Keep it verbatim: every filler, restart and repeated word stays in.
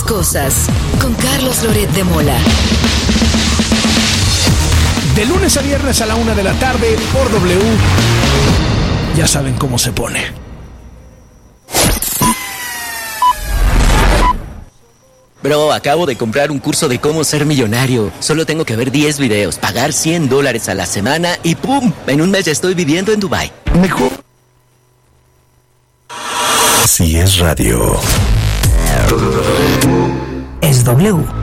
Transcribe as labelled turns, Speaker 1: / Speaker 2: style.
Speaker 1: cosas con Carlos Loret de Mola.
Speaker 2: De lunes a viernes a la una de la tarde por W. Ya saben cómo se pone.
Speaker 3: Bro, acabo de comprar un curso de cómo ser millonario. Solo tengo que ver diez videos, pagar cien dólares a la semana y ¡pum! En un mes ya estoy viviendo en Dubái.
Speaker 4: Mejor si es radio.
Speaker 5: Es W.